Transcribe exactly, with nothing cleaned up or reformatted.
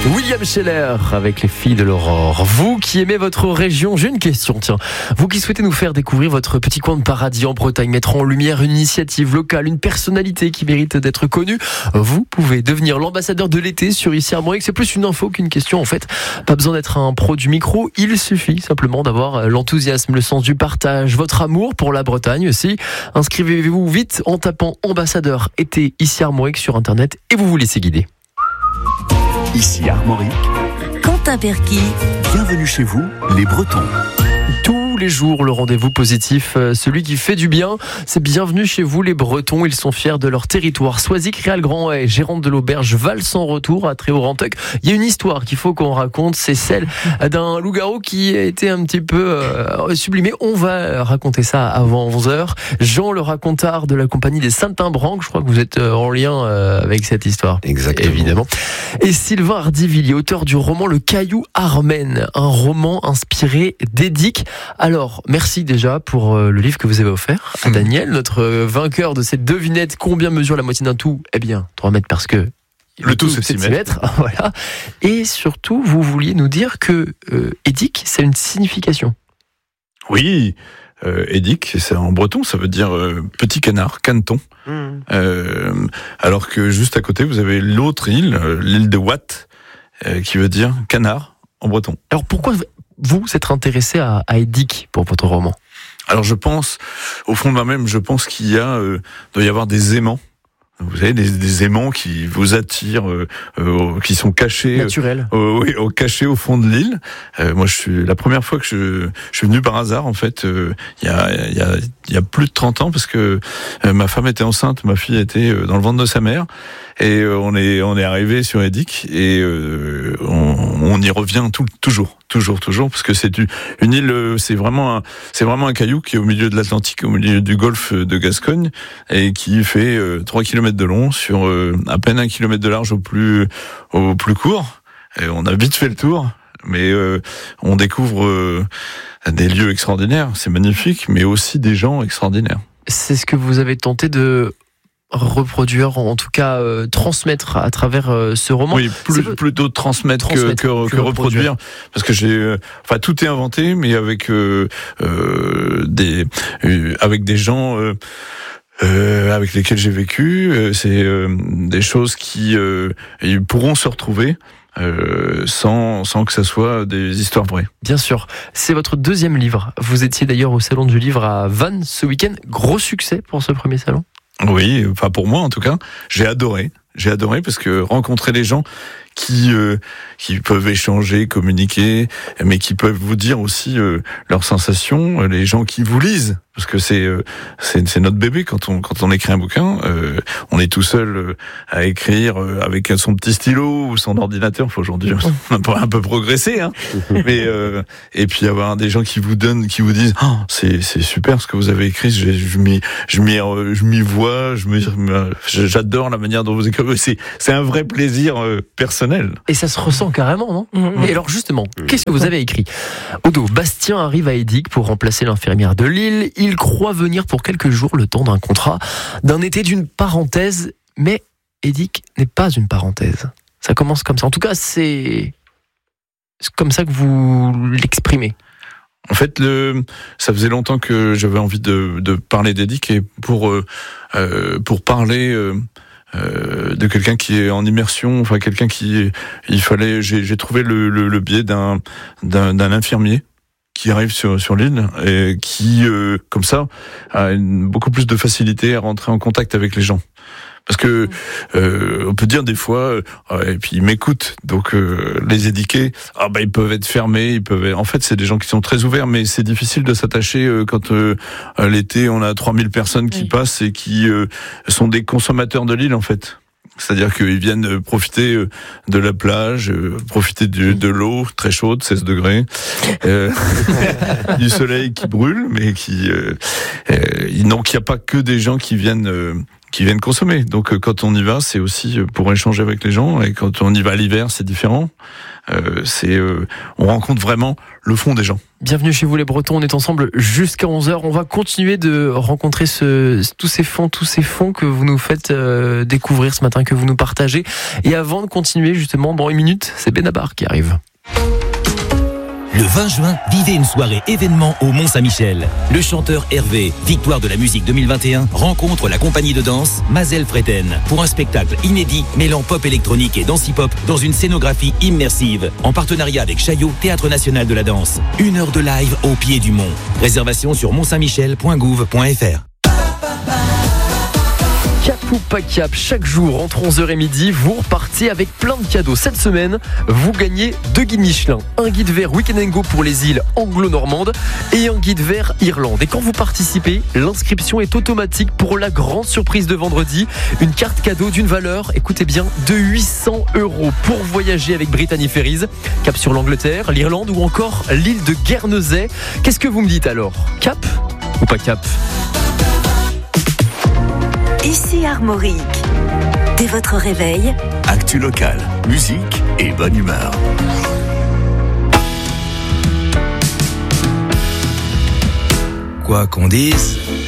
William Scheller avec les filles de l'aurore. Vous qui aimez votre région, j'ai une question, tiens. Vous qui souhaitez nous faire découvrir votre petit coin de paradis en Bretagne, mettre en lumière une initiative locale, une personnalité qui mérite d'être connue, vous pouvez devenir l'ambassadeur de l'été sur Ici Armorique. C'est plus une info qu'une question en fait. Pas besoin d'être un pro du micro, il suffit simplement d'avoir l'enthousiasme, le sens du partage, votre amour pour la Bretagne aussi. Inscrivez-vous vite en tapant ambassadeur été Ici Armorique sur internet et vous vous laissez guider. Ici Armorique, Quentin Perquis. bienvenue chez vous, les Bretons. Tous les jours, le rendez-vous positif, celui qui fait du bien, c'est bienvenue chez vous les Bretons. Ils sont fiers de leur territoire. Soisic Réal-Grand et gérante de l'auberge Val sans retour à Tréau-Renteuc. Il y a une histoire qu'il faut qu'on raconte, c'est celle d'un loup-garou qui a été un petit peu euh, sublimé. On va raconter ça avant onze heures. Jean, le racontard de la compagnie des Saint-Imbrancs, je crois que vous êtes en lien euh, avec cette histoire. Exactement. Évidemment. Et Sylvain Hardivilliers, auteur du roman Le Caillou Armène, un roman inspiré d'Edic. Alors, merci déjà pour euh, le livre que vous avez offert à Daniel, notre euh, vainqueur de cette devinette. Combien mesure la moitié d'un tout ? Eh bien, trois mètres parce que Le, le tout, c'est six mètres. Voilà. Et surtout, vous vouliez nous dire que euh, Edic, c'est une signification. Oui, euh, Edic, c'est en breton, ça veut dire euh, petit canard, caneton. Mmh. Euh, alors que juste à côté, vous avez l'autre île, euh, l'île de Watt, euh, qui veut dire canard en breton. Alors pourquoi vous êtes intéressé à, à Edic pour votre roman ? Alors je pense, au fond de moi-même, je pense qu'il y a, euh, doit y avoir des aimants. Vous savez, des, des aimants qui vous attirent, euh, euh, qui sont cachés, naturels, euh, oui, au, cachés au fond de l'île. Euh, moi, je suis la première fois que je, je suis venu par hasard, en fait, euh, il y a, il y a, il y a plus de trente ans, parce que euh, ma femme était enceinte, ma fille était dans le ventre de sa mère, et euh, on est, on est arrivé sur Edic, et euh, on, on y revient tout, toujours, toujours, toujours, parce que c'est une île, c'est vraiment, un, c'est vraiment un caillou qui est au milieu de l'Atlantique, au milieu du golfe de Gascogne, et qui fait euh, trois kilomètres de long sur euh, à peine un kilomètre de large au plus au plus court. Et on a vite fait le tour, mais euh, on découvre euh, des lieux extraordinaires, c'est magnifique, mais aussi des gens extraordinaires. C'est ce que vous avez tenté de reproduire, en tout cas euh, transmettre à travers euh, ce roman. Oui, plus, plutôt transmettre, transmettre que, que, que, que reproduire, parce que j'ai, euh, enfin tout est inventé, mais avec euh, euh, des euh, avec des gens. Euh, Euh, avec lesquels j'ai vécu, euh, c'est euh, des choses qui euh, ils pourront se retrouver euh, sans sans que ça soit des histoires vraies. Bien sûr, c'est votre deuxième livre. Vous étiez d'ailleurs au salon du livre à Vannes ce week-end. Gros succès pour ce premier salon. Oui, enfin pour moi en tout cas, j'ai adoré. J'ai adoré parce que rencontrer les gens qui euh, qui peuvent échanger, communiquer, mais qui peuvent vous dire aussi euh, leurs sensations, les gens qui vous lisent, parce que c'est euh, c'est, c'est notre bébé quand on quand on écrit un bouquin, euh, on est tout seul euh, à écrire euh, avec son petit stylo ou son ordinateur. Enfin, aujourd'hui, on a un peu progressé, hein. Mais euh, et puis avoir des gens qui vous donnent, qui vous disent, oh, c'est c'est super ce que vous avez écrit. Je, je m'y je m'y je m'y vois, je me j'adore la manière dont vous écrivez. C'est c'est un vrai plaisir euh, personnel. Et ça se ressent carrément, non ? mmh. Et alors justement, qu'est-ce que vous avez écrit ? Odo, Bastien arrive à Edic pour remplacer l'infirmière de Lille. Il croit venir pour quelques jours le temps d'un contrat, d'un été, d'une parenthèse. Mais Edic n'est pas une parenthèse. Ça commence comme ça. En tout cas, c'est comme ça que vous l'exprimez. En fait, le, ça faisait longtemps que j'avais envie de, de parler d'Edic et pour euh, pour parler. Euh, Euh, de quelqu'un qui est en immersion, enfin quelqu'un qui, il fallait, j'ai, j'ai trouvé le, le, le biais d'un, d'un, d'un infirmier qui arrive sur sur l'île et qui, euh, comme ça, a une, beaucoup plus de facilité à rentrer en contact avec les gens. Parce que euh, on peut dire des fois, euh, et puis ils m'écoutent, donc euh, les édiqués, ah bah ils peuvent être fermés, ils peuvent. Être, en fait, c'est des gens qui sont très ouverts, mais c'est difficile de s'attacher euh, quand euh, l'été on a trois mille personnes qui oui. passent et qui euh, sont des consommateurs de l'île en fait. C'est-à-dire qu'ils viennent profiter de la plage, profiter de, de l'eau très chaude, seize degrés, euh, du soleil qui brûle, mais qui euh, euh, donc il n'y a pas que des gens qui viennent euh, qui viennent consommer. Donc quand on y va, c'est aussi pour échanger avec les gens. Et quand on y va l'hiver, c'est différent. Euh, c'est, euh, on rencontre vraiment le fond des gens. Bienvenue chez vous les Bretons, on est ensemble jusqu'à onze heures. On va continuer de rencontrer ce, tous ces fonds, tous ces fonds que vous nous faites euh, découvrir ce matin, que vous nous partagez. Et avant de continuer, justement, dans une minute, c'est Benabar qui arrive. Le vingt juin, vivez une soirée événement au Mont-Saint-Michel. Le chanteur Hervé, victoire de la musique deux mille vingt et un, rencontre la compagnie de danse Mazel Freten pour un spectacle inédit mêlant pop électronique et danse hip-hop dans une scénographie immersive en partenariat avec Chaillot, Théâtre National de la Danse. Une heure de live au pied du mont. Réservation sur mont saint michel point gouv point f r. Cap ou pas cap, chaque jour entre onze heures et midi, vous repartez avec plein de cadeaux. Cette semaine, vous gagnez deux guides Michelin, un guide vert Weekend and Go pour les îles anglo-normandes et un guide vert Irlande. Et quand vous participez, l'inscription est automatique pour la grande surprise de vendredi, une carte cadeau d'une valeur, écoutez bien, de huit cents euros pour voyager avec Brittany Ferries. Cap sur l'Angleterre, l'Irlande ou encore l'île de Guernesey. Qu'est-ce que vous me dites alors? Cap ou pas cap? Ici Armorique. Dès votre réveil, Actu local, musique et bonne humeur. Quoi qu'on dise,